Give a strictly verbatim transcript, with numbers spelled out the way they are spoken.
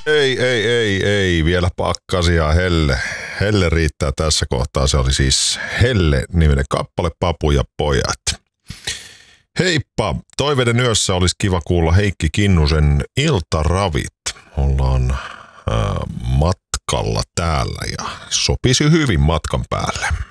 Ei, ei, ei, ei. Vielä pakkasia helle. Helle riittää tässä kohtaa. Se oli siis Helle-niminen kappale, Papu ja pojat. Heippa! Toiveiden yössä olisi kiva kuulla Heikki Kinnusen Iltaravit. Ollaan äh, matkalla täällä ja sopisi hyvin matkan päälle.